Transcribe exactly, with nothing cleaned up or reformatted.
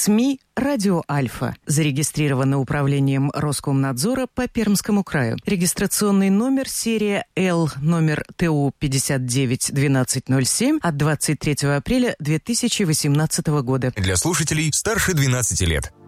СМИ «Радио Альфа». Зарегистрировано управлением Роскомнадзора по Пермскому краю. Регистрационный номер серия Л, номер Т У пятьдесят девять двенадцать ноль семь от двадцать третьего апреля две тысячи восемнадцатого года. Для слушателей старше двенадцати лет.